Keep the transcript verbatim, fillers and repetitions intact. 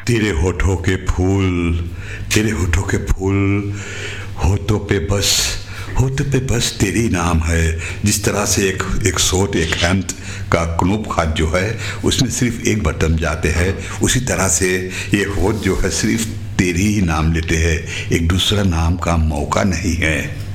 तेरे होठों के फूल, तेरे होठों के फूल, होठों पे बस होठों पे बस तेरी नाम है। जिस तरह से एक एक शॉट एक हैंड का क्नूप खाद जो है उसमें सिर्फ एक बटन जाते हैं, उसी तरह से ये होठ जो है सिर्फ तेरी ही नाम लेते हैं, एक दूसरा नाम का मौका नहीं है।